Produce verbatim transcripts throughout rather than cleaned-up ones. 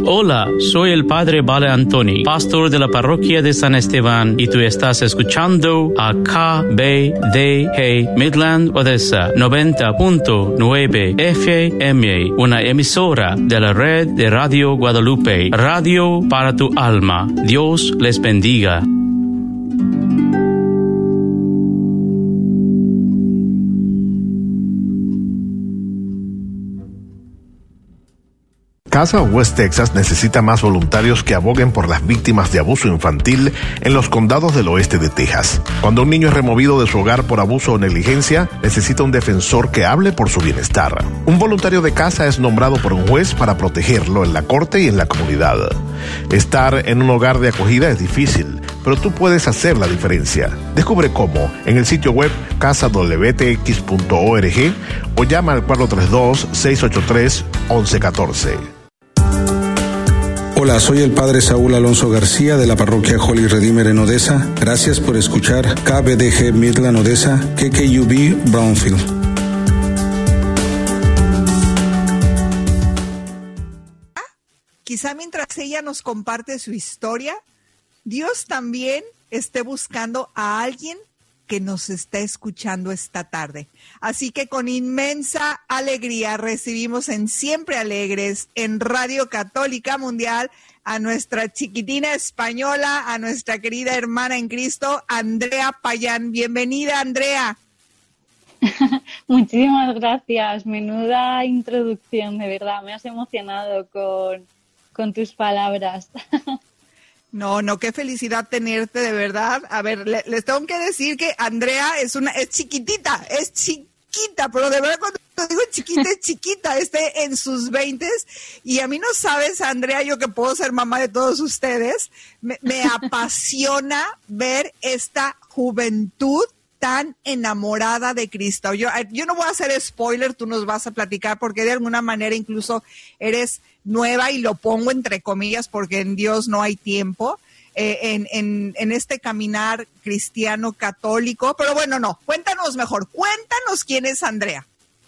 Hola, soy el padre Vale Antoni, pastor de la parroquia de San Esteban, y tú estás escuchando a K B D G Midland Odessa noventa punto nueve F M, una emisora de la red de Radio Guadalupe, radio para tu alma. Dios les bendiga. Casa West Texas necesita más voluntarios que aboguen por las víctimas de abuso infantil en los condados del oeste de Texas. Cuando un niño es removido de su hogar por abuso o negligencia, necesita un defensor que hable por su bienestar. Un voluntario de casa es nombrado por un juez para protegerlo en la corte y en la comunidad. Estar en un hogar de acogida es difícil, pero tú puedes hacer la diferencia. Descubre cómo en el sitio web casa w t x punto org o llama al cuatro tres dos, seis ocho tres, once catorce. Hola, soy el padre Saúl Alonso García de la parroquia Holy Redeemer en Odessa. Gracias por escuchar K B D G Midland Odessa, K K U B Brownfield. Quizá mientras ella nos comparte su historia, Dios también esté buscando a alguien que nos está escuchando esta tarde. Así que con inmensa alegría recibimos en Siempre Alegres, en Radio Católica Mundial, a nuestra chiquitina española, a nuestra querida hermana en Cristo, Andrea Payán. Bienvenida, Andrea. Muchísimas gracias. Menuda introducción, de verdad. Me has emocionado con, con tus palabras. No, no, qué felicidad tenerte, de verdad. A ver, le, les tengo que decir que Andrea es una, es chiquitita, es chiquita, pero de verdad cuando digo chiquita, es chiquita, esté en sus veintes. Y a mí no sabes, Andrea, yo que puedo ser mamá de todos ustedes, me, me apasiona ver esta juventud tan enamorada de Cristo. Yo, yo no voy a hacer spoiler, tú nos vas a platicar, porque de alguna manera incluso eres nueva, y lo pongo entre comillas porque en Dios no hay tiempo, eh, en, en, en este caminar cristiano católico. Pero bueno, no, cuéntanos mejor, cuéntanos quién es Andrea.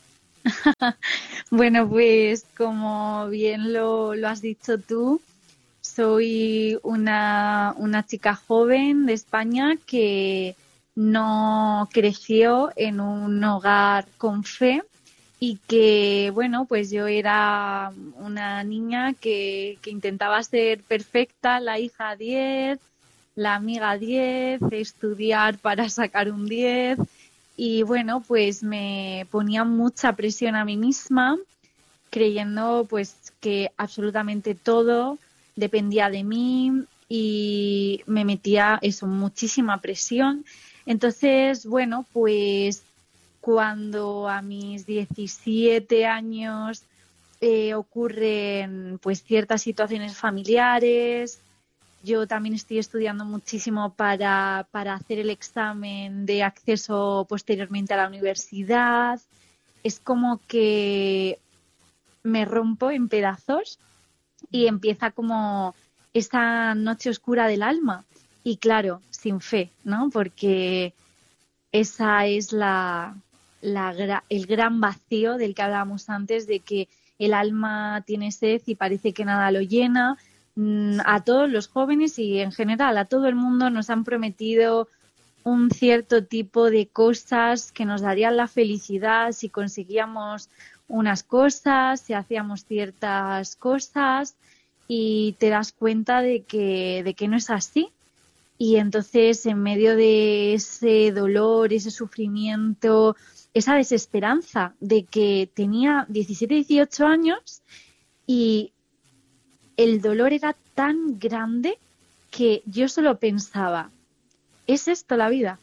Bueno, pues como bien lo, lo has dicho tú, soy una, una chica joven de España que no creció en un hogar con fe y que, bueno, pues yo era una niña que, que intentaba ser perfecta, la hija diez, la amiga diez, estudiar para sacar un diez y, bueno, pues me ponía mucha presión a mí misma, creyendo pues que absolutamente todo dependía de mí y me metía eso, muchísima presión. Entonces, bueno, pues cuando a mis diecisiete años eh, ocurren pues ciertas situaciones familiares, yo también estoy estudiando muchísimo para, para hacer el examen de acceso posteriormente a la universidad, es como que me rompo en pedazos y empieza como esa noche oscura del alma. Y claro, sin fe, ¿no? Porque esa es la, la, el gran vacío del que hablábamos antes, de que el alma tiene sed y parece que nada lo llena. A todos los jóvenes y en general a todo el mundo nos han prometido un cierto tipo de cosas que nos darían la felicidad si conseguíamos unas cosas, si hacíamos ciertas cosas, y te das cuenta de que, de que no es así. Y entonces, en medio de ese dolor, ese sufrimiento, esa desesperanza de que tenía diecisiete, dieciocho años y el dolor era tan grande que yo solo pensaba, ¿es esto la vida?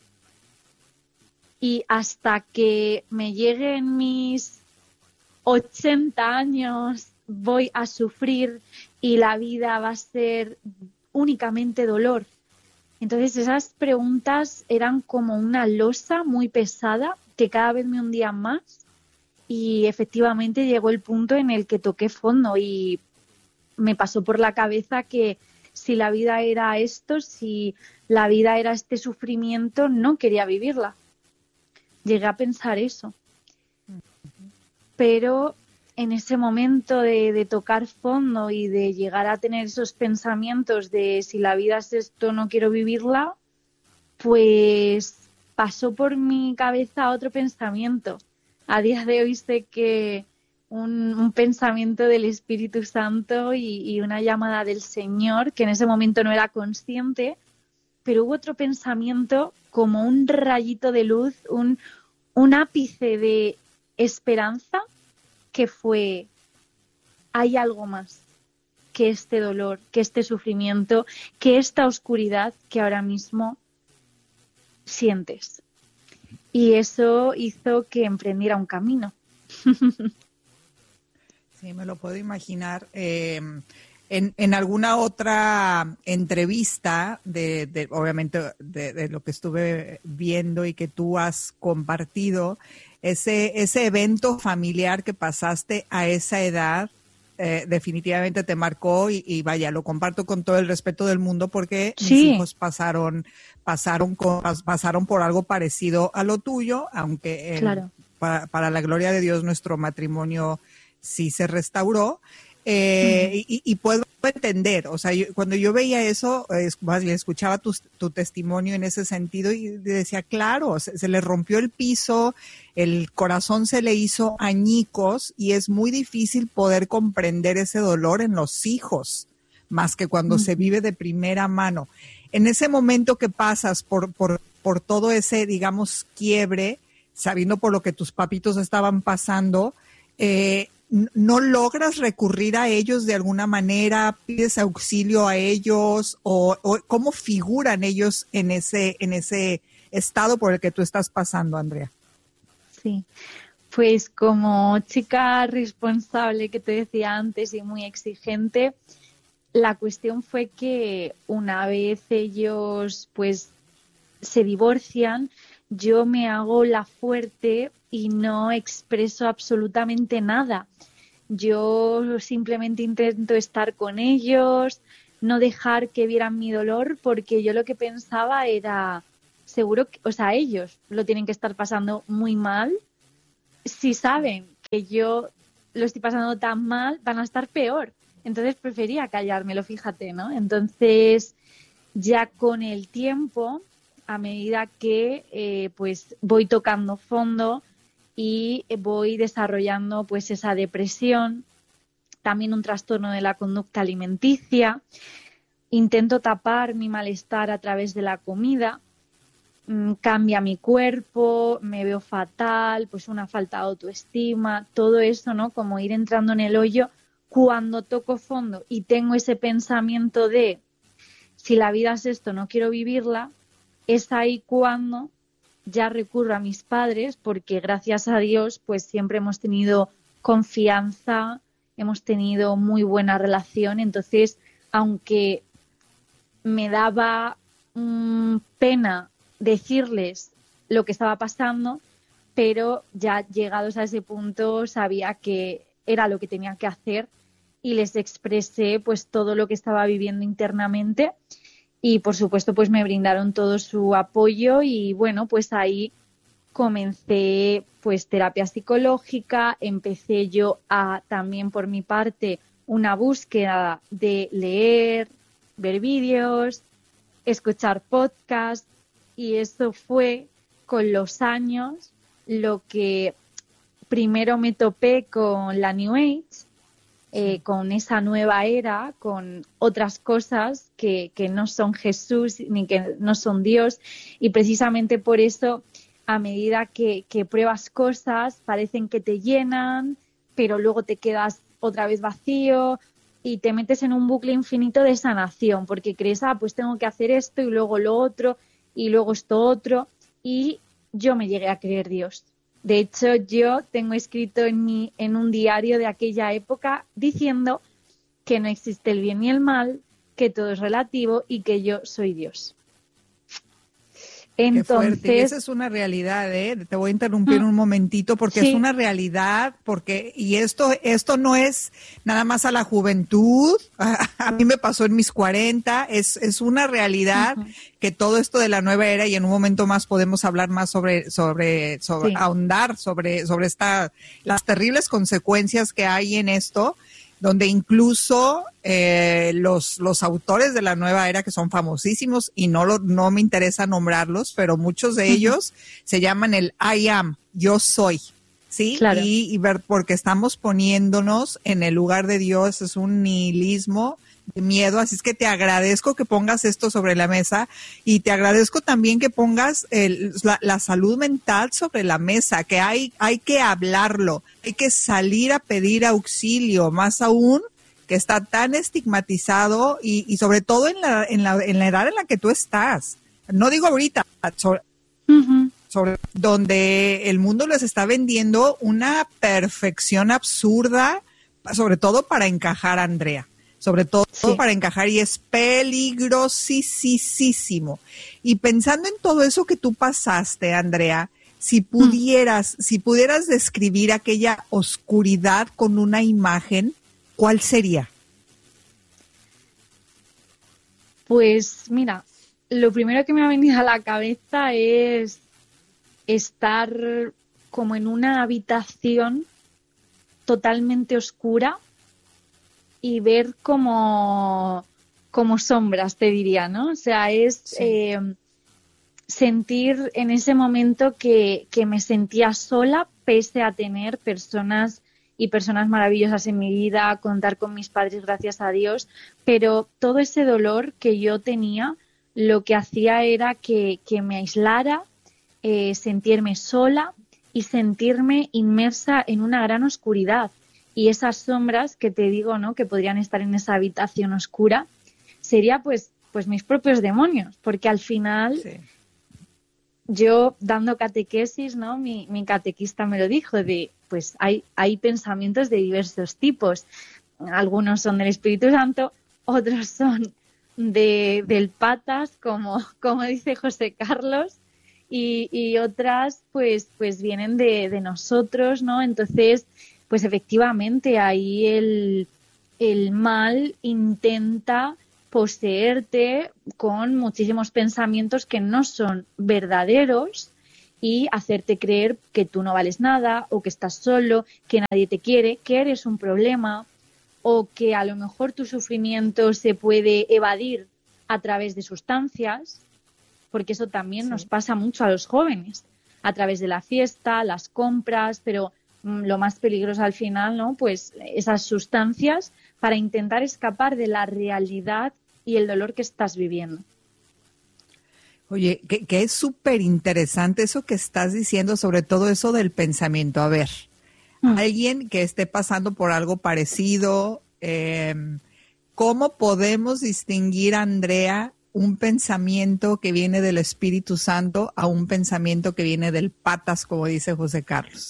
Y hasta que me lleguen mis ochenta años, voy a sufrir y la vida va a ser únicamente dolor. Entonces esas preguntas eran como una losa muy pesada que cada vez me hundía más, y efectivamente llegó el punto en el que toqué fondo y me pasó por la cabeza que si la vida era esto, si la vida era este sufrimiento, no quería vivirla. Llegué a pensar eso. Pero en ese momento de, de tocar fondo y de llegar a tener esos pensamientos de si la vida es esto, no quiero vivirla, pues pasó por mi cabeza otro pensamiento. A día de hoy sé que un, un pensamiento del Espíritu Santo y, y una llamada del Señor, que en ese momento no era consciente, pero hubo otro pensamiento como un rayito de luz, un, un ápice de esperanza, que fue, hay algo más que este dolor, que este sufrimiento, que esta oscuridad que ahora mismo sientes. Y eso hizo que emprendiera un camino. Sí, me lo puedo imaginar. Eh, en, en alguna otra entrevista, de, de obviamente de, de lo que estuve viendo y que tú has compartido, ese, ese evento familiar que pasaste a esa edad, eh, definitivamente te marcó y, y vaya, lo comparto con todo el respeto del mundo porque sí. Mis hijos pasaron, pasaron, con, pasaron por algo parecido a lo tuyo, aunque el, claro. para, para la gloria de Dios nuestro matrimonio sí se restauró. Eh, uh-huh. y, y puedo entender, o sea, yo, cuando yo veía eso, eh, escuchaba tu, tu testimonio en ese sentido y decía, claro, se, se le rompió el piso, el corazón se le hizo añicos y es muy difícil poder comprender ese dolor en los hijos, más que cuando uh-huh. se vive de primera mano. En ese momento que pasas por, por, por todo ese, digamos, quiebre, sabiendo por lo que tus papitos estaban pasando, eh, ¿no logras recurrir a ellos de alguna manera? ¿Pides auxilio a ellos? ¿O, o cómo figuran ellos en ese, en ese estado por el que tú estás pasando, Andrea? Sí, pues como chica responsable que te decía antes y muy exigente, la cuestión fue que una vez ellos pues se divorcian, yo me hago la fuerte y no expreso absolutamente nada. Yo simplemente intento estar con ellos, no dejar que vieran mi dolor, porque yo lo que pensaba era, seguro que, o sea, ellos lo tienen que estar pasando muy mal. Si saben que yo lo estoy pasando tan mal, van a estar peor. Entonces prefería callármelo, fíjate, ¿no? Entonces, ya con el tiempo, a medida que eh, pues voy tocando fondo y voy desarrollando pues esa depresión, también un trastorno de la conducta alimenticia, intento tapar mi malestar a través de la comida, mmm, cambia mi cuerpo, me veo fatal, pues una falta de autoestima, todo eso, ¿no? Como ir entrando en el hoyo. Cuando toco fondo y tengo ese pensamiento de si la vida es esto, no quiero vivirla, es ahí cuando ya recurro a mis padres, porque gracias a Dios pues siempre hemos tenido confianza, hemos tenido muy buena relación. Entonces, aunque me daba mmm, pena decirles lo que estaba pasando, pero ya llegados a ese punto sabía que era lo que tenía que hacer y les expresé pues todo lo que estaba viviendo internamente. Y, por supuesto, pues me brindaron todo su apoyo y, bueno, pues ahí comencé pues terapia psicológica, empecé yo a también, por mi parte, una búsqueda de leer, ver vídeos, escuchar podcasts, y eso fue, con los años, lo que primero me topé con la New Age, Eh, con esa nueva era, con otras cosas que, que no son Jesús ni que no son Dios, y precisamente por eso, a medida que, que pruebas cosas, parecen que te llenan, pero luego te quedas otra vez vacío y te metes en un bucle infinito de sanación, porque crees, ah, pues tengo que hacer esto y luego lo otro y luego esto otro, y yo me llegué a creer Dios. De hecho, yo tengo escrito en, mi, en un diario de aquella época diciendo que no existe el bien ni el mal, que todo es relativo y que yo soy Dios. Entonces, qué fuerte. Esa es una realidad, ¿eh? Te voy a interrumpir un momentito porque sí. es una realidad, porque y esto esto no es nada más a la juventud. A, a mí me pasó en mis cuarenta. Es es una realidad uh-huh. que todo esto de la nueva era, y en un momento más podemos hablar más sobre sobre sobre sí. ahondar sobre sobre esta las terribles consecuencias que hay en esto, donde incluso eh, los los autores de la nueva era, que son famosísimos y no lo, no me interesa nombrarlos, pero muchos de ellos uh-huh. se llaman el I am, yo soy, ¿sí? Claro. Y, y ver, porque estamos poniéndonos en el lugar de Dios, es un nihilismo de miedo, así es que te agradezco que pongas esto sobre la mesa y te agradezco también que pongas el, la, la salud mental sobre la mesa, que hay, hay que hablarlo, hay que salir a pedir auxilio, más aún que está tan estigmatizado y, y sobre todo en la, en la, en la edad en la que tú estás. No digo ahorita, sobre, uh-huh. sobre donde el mundo les está vendiendo una perfección absurda, sobre todo para encajar, Andrea. Sobre todo sí. para encajar, y es peligrosísimo. Y pensando en todo eso que tú pasaste, Andrea, si pudieras, mm. si pudieras describir aquella oscuridad con una imagen, ¿cuál sería? Pues mira, lo primero que me ha venido a la cabeza es estar como en una habitación totalmente oscura y ver como, como sombras, te diría, ¿no? O sea, es sí. eh, sentir en ese momento que, que me sentía sola, pese a tener personas y personas maravillosas en mi vida, contar con mis padres, gracias a Dios, pero todo ese dolor que yo tenía, lo que hacía era que, que me aislara, eh, sentirme sola y sentirme inmersa en una gran oscuridad. Y esas sombras que te digo, ¿no?, que podrían estar en esa habitación oscura, sería pues, pues mis propios demonios, porque al final sí. yo dando catequesis, ¿no?, mi, mi catequista me lo dijo, de pues hay, hay pensamientos de diversos tipos. Algunos son del Espíritu Santo, otros son de, del patas, como, como dice José Carlos, y, y otras pues, pues vienen de, de nosotros, ¿no? Entonces, pues efectivamente ahí el, el mal intenta poseerte con muchísimos pensamientos que no son verdaderos y hacerte creer que tú no vales nada, o que estás solo, que nadie te quiere, que eres un problema, o que a lo mejor tu sufrimiento se puede evadir a través de sustancias, porque eso también sí. nos pasa mucho a los jóvenes, a través de la fiesta, las compras, pero lo más peligroso al final, ¿no?, pues esas sustancias para intentar escapar de la realidad y el dolor que estás viviendo. Oye, que, que es súper interesante eso que estás diciendo, sobre todo eso del pensamiento. A ver, mm. alguien que esté pasando por algo parecido, eh, ¿cómo podemos distinguir, Andrea, un pensamiento que viene del Espíritu Santo a un pensamiento que viene del patas, como dice José Carlos?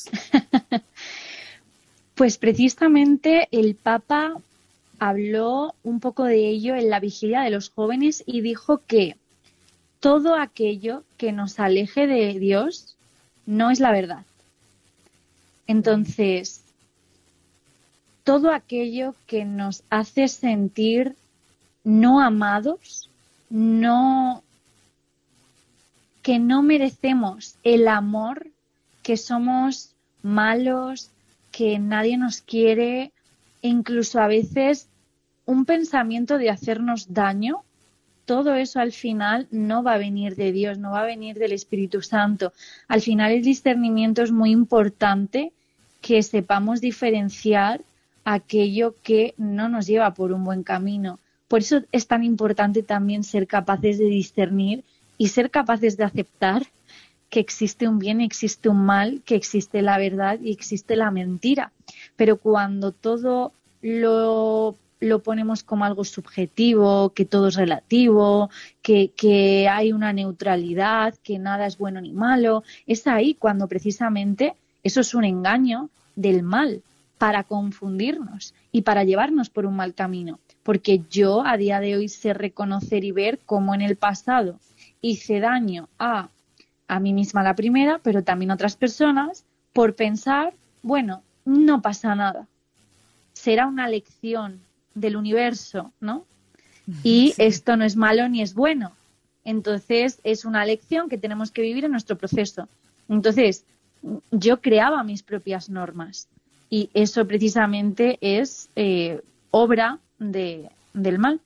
Pues precisamente el Papa habló un poco de ello en la vigilia de los jóvenes y dijo que todo aquello que nos aleje de Dios no es la verdad. Entonces, todo aquello que nos hace sentir no amados, no, que no merecemos el amor, que somos malos, que nadie nos quiere, e incluso a veces un pensamiento de hacernos daño, todo eso al final no va a venir de Dios, no va a venir del Espíritu Santo. Al final el discernimiento es muy importante, que sepamos diferenciar aquello que no nos lleva por un buen camino. Por eso es tan importante también ser capaces de discernir y ser capaces de aceptar que existe un bien, existe un mal, que existe la verdad y existe la mentira. Pero cuando todo lo, lo ponemos como algo subjetivo, que todo es relativo, que, que hay una neutralidad, que nada es bueno ni malo, es ahí cuando precisamente eso es un engaño del mal para confundirnos y para llevarnos por un mal camino. Porque yo a día de hoy sé reconocer y ver cómo en el pasado hice daño a a mí misma la primera, pero también a otras personas, por pensar, bueno, no pasa nada. Será una lección del universo, ¿no? Y sí. Esto no es malo ni es bueno. Entonces, es una lección que tenemos que vivir en nuestro proceso. Entonces, yo creaba mis propias normas. Y eso precisamente es eh, obra de, del mal.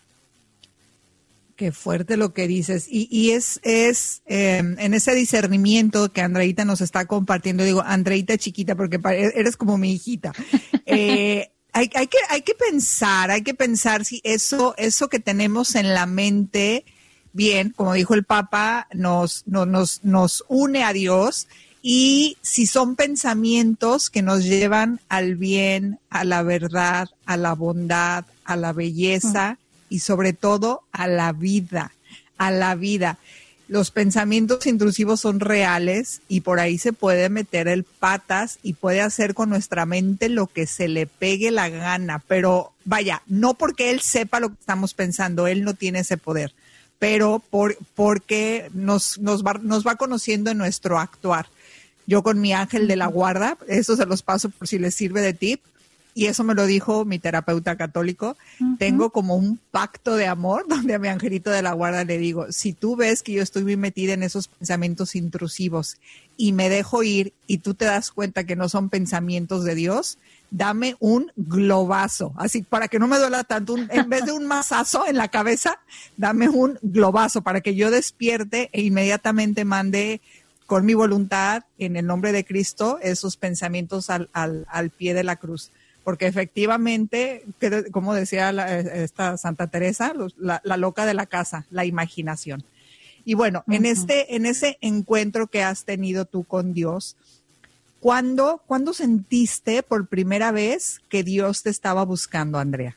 Qué fuerte lo que dices. Y, y es, es eh, en ese discernimiento que Andreita nos está compartiendo, digo, Andreita chiquita, porque eres como mi hijita. Eh, hay, hay, que, hay que pensar, hay que pensar si eso, eso que tenemos en la mente, bien, como dijo el Papa, nos, no, nos, nos une a Dios. Y si son pensamientos que nos llevan al bien, a la verdad, a la bondad, a la belleza y sobre todo a la vida, a la vida. Los pensamientos intrusivos son reales y por ahí se puede meter el patas y puede hacer con nuestra mente lo que se le pegue la gana. Pero vaya, no porque él sepa lo que estamos pensando, él no tiene ese poder, pero por, porque nos, nos, va, nos va conociendo en nuestro actuar. Yo con mi ángel de la guarda, eso se los paso por si les sirve de tip, y eso me lo dijo mi terapeuta católico, uh-huh. Tengo como un pacto de amor donde a mi angelito de la guarda le digo, si tú ves que yo estoy muy metida en esos pensamientos intrusivos y me dejo ir y tú te das cuenta que no son pensamientos de Dios, dame un globazo, así para que no me duela tanto, un, en vez de un mazazo en la cabeza, dame un globazo para que yo despierte e inmediatamente mande con mi voluntad, en el nombre de Cristo, esos pensamientos al, al, al pie de la cruz. Porque efectivamente, como decía la, esta Santa Teresa, la, la loca de la casa, la imaginación. Y bueno, uh-huh. en, este, en ese encuentro que has tenido tú con Dios, ¿cuándo, ¿cuándo sentiste por primera vez que Dios te estaba buscando, Andrea?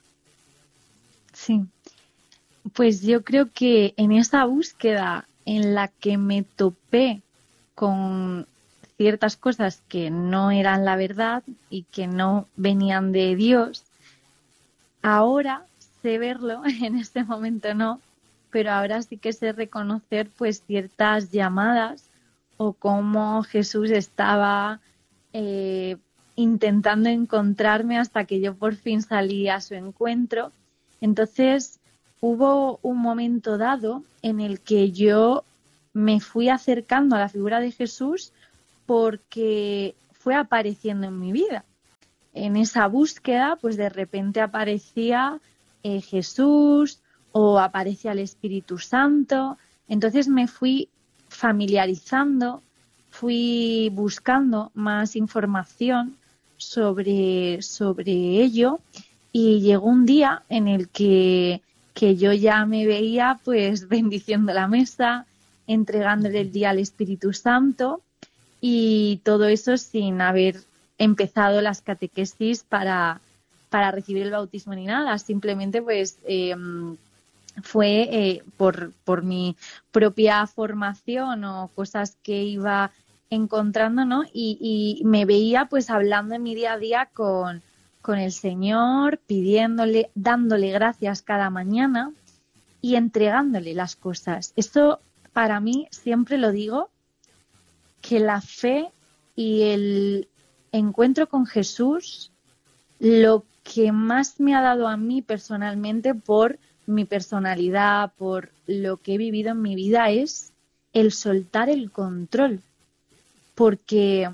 Sí, pues yo creo que en esa búsqueda en la que me topé con ciertas cosas que no eran la verdad y que no venían de Dios, ahora sé verlo, en este momento no, pero ahora sí que sé reconocer pues ciertas llamadas o cómo Jesús estaba eh, intentando encontrarme hasta que yo por fin salí a su encuentro. Entonces hubo un momento dado en el que yo me fui acercando a la figura de Jesús porque fue apareciendo en mi vida. En esa búsqueda, pues de repente aparecía eh, Jesús o aparecía el Espíritu Santo. Entonces me fui familiarizando, fui buscando más información sobre, sobre ello y llegó un día en el que, que yo ya me veía pues bendiciendo la mesa, entregándole el día al Espíritu Santo y todo eso sin haber empezado las catequesis para, para recibir el bautismo ni nada. Simplemente pues eh, fue eh, por, por mi propia formación o cosas que iba encontrando, ¿no? Y, y me veía pues hablando en mi día a día con, con el Señor, pidiéndole, dándole gracias cada mañana y entregándole las cosas. Esto para mí, siempre lo digo, que la fe y el encuentro con Jesús, lo que más me ha dado a mí personalmente por mi personalidad, por lo que he vivido en mi vida, es el soltar el control. Porque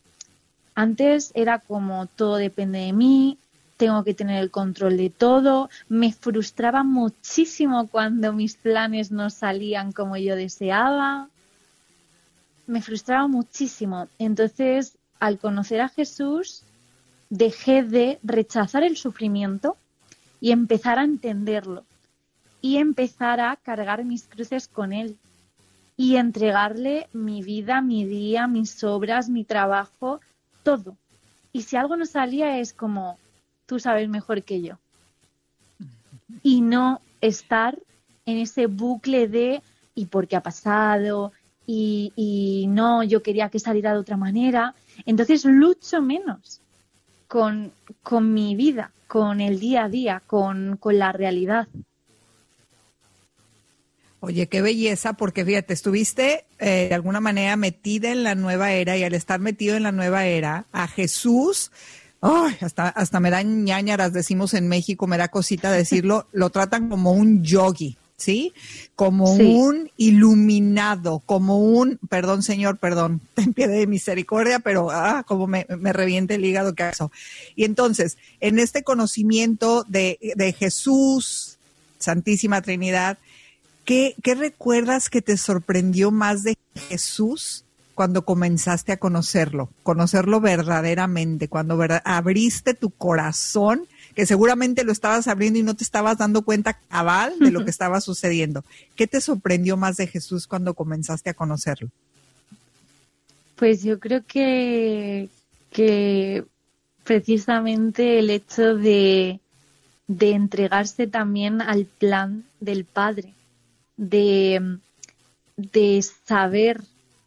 antes era como todo depende de mí, tengo que tener el control de todo. Me frustraba muchísimo cuando mis planes no salían como yo deseaba. Me frustraba muchísimo. Entonces, al conocer a Jesús, dejé de rechazar el sufrimiento y empezar a entenderlo. Y empezar a cargar mis cruces con él. Y entregarle mi vida, mi día, mis obras, mi trabajo, todo. Y si algo no salía es como, tú sabes mejor que yo. Y no estar en ese bucle de ¿y por qué ha pasado? Y, y no, yo quería que saliera de otra manera. Entonces lucho menos con, con mi vida, con el día a día, con, con la realidad. Oye, qué belleza, porque fíjate, estuviste eh, de alguna manera metida en la nueva era, y al estar metido en la nueva era, a Jesús, ay, hasta, hasta me dan ñáñaras, decimos en México, me da cosita decirlo, lo tratan como un yogi, ¿sí? Como sí. un iluminado, como un, perdón señor, perdón, ten piedad de misericordia, pero ah, como me, me revienta el hígado que eso. Y entonces, en este conocimiento de, de Jesús, Santísima Trinidad, ¿Qué, ¿Qué recuerdas que te sorprendió más de Jesús cuando comenzaste a conocerlo? Conocerlo verdaderamente, cuando verdad, abriste tu corazón, que seguramente lo estabas abriendo y no te estabas dando cuenta cabal de lo que estaba sucediendo. ¿Qué te sorprendió más de Jesús cuando comenzaste a conocerlo? Pues yo creo que, que precisamente el hecho de, de entregarse también al plan del Padre. De, de saber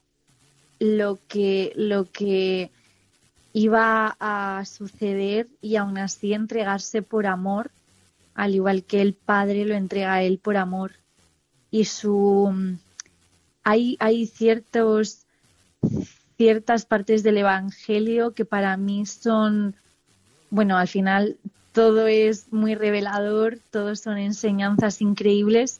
lo que, lo que iba a suceder y aún así entregarse por amor, al igual que el Padre lo entrega a él por amor. Y su hay, hay ciertos, ciertas partes del Evangelio que para mí son, bueno, al final todo es muy revelador, todos son enseñanzas increíbles,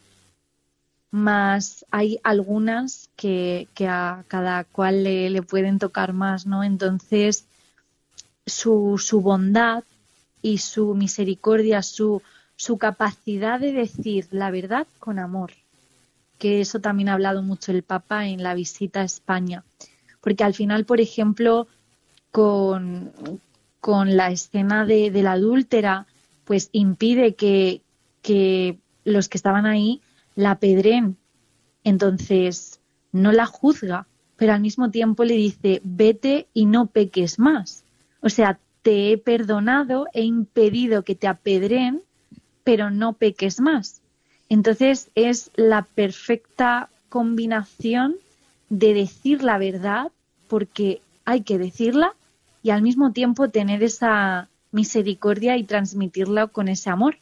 más hay algunas que, que a cada cual le, le pueden tocar más, ¿no? Entonces, su, su bondad y su misericordia, su, su capacidad de decir la verdad con amor, que eso también ha hablado mucho el Papa en la visita a España. Porque al final, por ejemplo, con, con la escena de, de la adúltera, pues impide que, que los que estaban ahí la apedreen. Entonces no la juzga, pero al mismo tiempo le dice, vete y no peques más. O sea, te he perdonado, he impedido que te apedreen, pero no peques más. Entonces es la perfecta combinación de decir la verdad, porque hay que decirla, y al mismo tiempo tener esa misericordia y transmitirla con ese amor.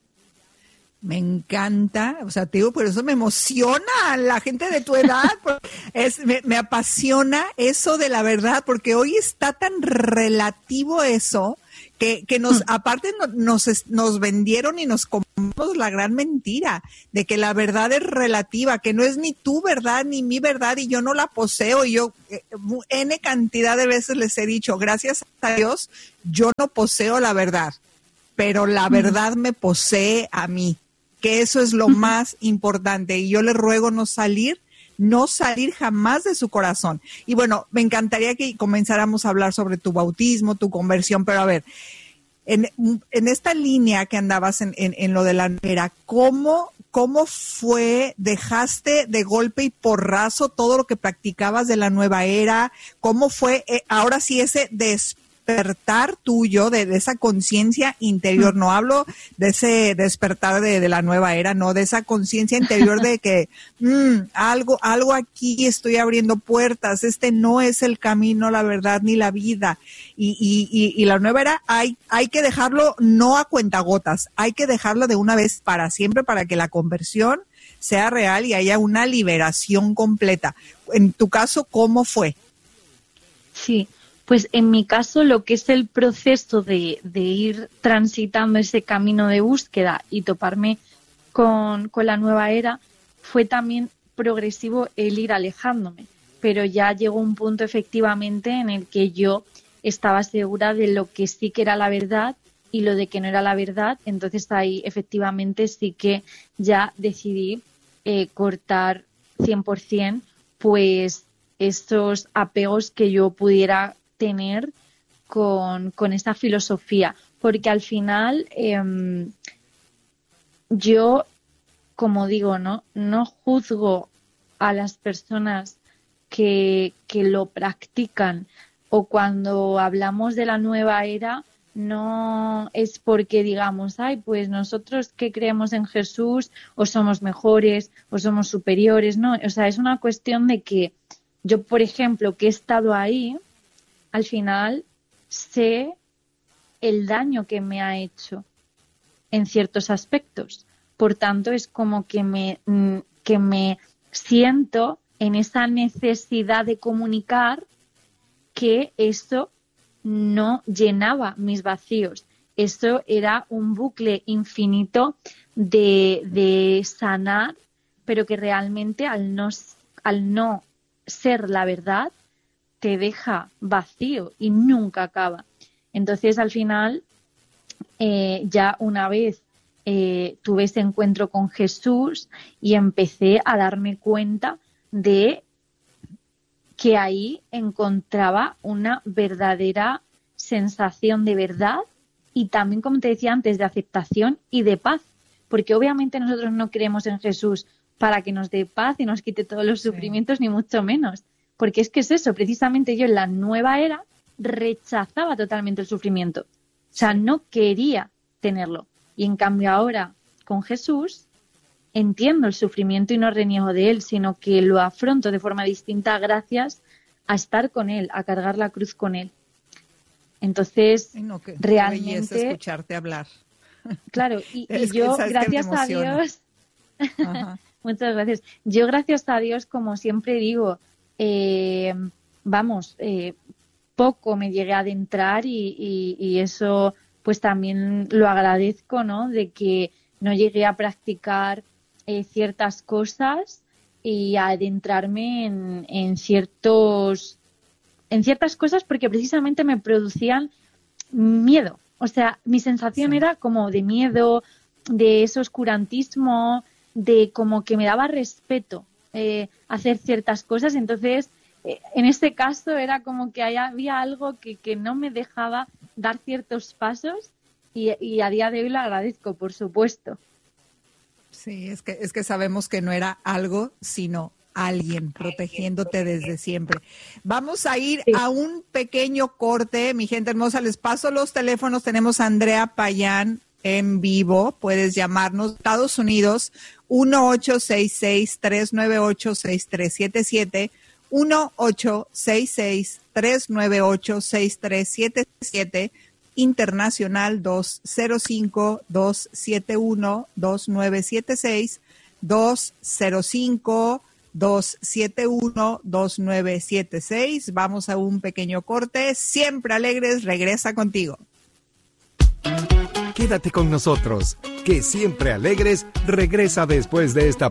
Me encanta, o sea, te digo, por eso me emociona la gente de tu edad, es, me, me apasiona eso de la verdad, porque hoy está tan relativo eso, que, que nos, aparte nos, nos vendieron y nos compramos la gran mentira, de que la verdad es relativa, que no es ni tu verdad ni mi verdad, y yo no la poseo, y yo, eh, N cantidad de veces les he dicho, gracias a Dios, yo no poseo la verdad, pero la verdad me posee a mí. Que eso es lo más importante, y yo le ruego no salir, no salir jamás de su corazón. Y bueno, me encantaría que comenzáramos a hablar sobre tu bautismo, tu conversión, pero a ver, en, en esta línea que andabas en, en, en lo de la era, ¿cómo, ¿cómo fue, dejaste de golpe y porrazo todo lo que practicabas de la nueva era? ¿Cómo fue, eh, ahora sí, ese despertar despertar tuyo, de, de esa conciencia interior? No hablo de ese despertar de, de la nueva era, no, de esa conciencia interior de que mmm, algo, algo aquí estoy abriendo puertas, este no es el camino, la verdad, ni la vida. Y, y, y, y la nueva era hay, hay que dejarlo no a cuentagotas, hay que dejarlo de una vez para siempre para que la conversión sea real y haya una liberación completa. En tu caso, ¿cómo fue? Sí. Pues en mi caso lo que es el proceso de, de ir transitando ese camino de búsqueda y toparme con, con la nueva era fue también progresivo el ir alejándome, pero ya llegó un punto efectivamente en el que yo estaba segura de lo que sí que era la verdad y lo de que no era la verdad, entonces ahí efectivamente sí que ya decidí eh, cortar cien por ciento pues estos apegos que yo pudiera tener con, con esta filosofía, porque al final eh, yo, como digo, no, no juzgo a las personas que, que lo practican, o cuando hablamos de la nueva era no es porque digamos, ay, pues nosotros que creemos en Jesús o somos mejores o somos superiores, no, o sea, es una cuestión de que yo, por ejemplo, que he estado ahí, al final sé el daño que me ha hecho en ciertos aspectos. Por tanto, es como que me, que me siento en esa necesidad de comunicar que eso no llenaba mis vacíos. Eso era un bucle infinito de, de sanar, pero que realmente al no, al no ser la verdad te deja vacío y nunca acaba. Entonces, al final, eh, ya una vez eh, tuve ese encuentro con Jesús y empecé a darme cuenta de que ahí encontraba una verdadera sensación de verdad y también, como te decía antes, de aceptación y de paz. Porque obviamente nosotros no creemos en Jesús para que nos dé paz y nos quite todos los sufrimientos, sí. Ni mucho menos. Porque es que es eso, precisamente yo en la nueva era rechazaba totalmente el sufrimiento. O sea, no quería tenerlo. Y en cambio ahora, con Jesús, entiendo el sufrimiento y no reniego de él, sino que lo afronto de forma distinta gracias a estar con él, a cargar la cruz con él. Entonces, Ay, no, qué, realmente... Qué belleza escucharte hablar. Claro, y, y es yo, que, gracias a Dios... Ajá. Muchas gracias. Yo, gracias a Dios, como siempre digo, eh, vamos, eh, poco me llegué a adentrar y, y, y eso pues también lo agradezco, ¿no? De que no llegué a practicar eh, ciertas cosas y a adentrarme en, en ciertos en ciertas cosas porque precisamente me producían miedo. O sea, mi sensación sí. era como de miedo, de ese oscurantismo, de como que me daba respeto eh, hacer ciertas cosas. Entonces, eh, en este caso era como que había algo que, que no me dejaba dar ciertos pasos y, y a día de hoy lo agradezco, por supuesto. Sí, es que, es que sabemos que no era algo, sino alguien protegiéndote desde siempre. Vamos a ir sí. a un pequeño corte, mi gente hermosa. Les paso los teléfonos. Tenemos a Andrea Payán en vivo. Puedes llamarnos, Estados Unidos, uno ocho seis seis, tres nueve ocho, seis tres siete siete, uno ocho seis seis, tres nueve ocho, seis tres siete siete, internacional dos cero cinco, dos siete uno, dos nueve siete seis, dos cero cinco, dos siete uno, dos nueve siete seis. Vamos a un pequeño corte. Siempre Alegres regresa contigo. Quédate con nosotros, que Siempre Alegres regresa después de esta